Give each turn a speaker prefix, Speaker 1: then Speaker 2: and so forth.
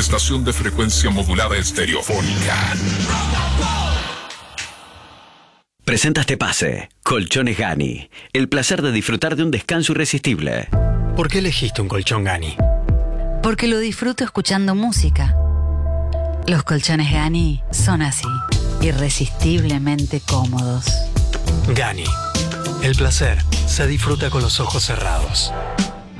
Speaker 1: estación de frecuencia modulada estereofónica.
Speaker 2: Presenta este pase, Colchones Gani. El placer de disfrutar de un descanso irresistible.
Speaker 3: ¿Por qué elegiste un colchón Gani?
Speaker 4: Porque lo disfruto escuchando música. Los colchones Gani son así, irresistiblemente cómodos.
Speaker 3: Gani. El placer se disfruta con los ojos cerrados.